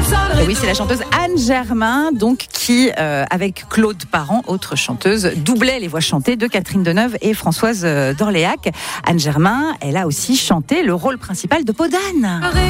Et oui, c'est la chanteuse Anne Germain, donc qui, avec Claude Parent, autre chanteuse, doublait les voix chantées de Catherine Deneuve et Françoise d'Orléac. Anne Germain, elle a aussi chanté le rôle principal de Peau d'âne.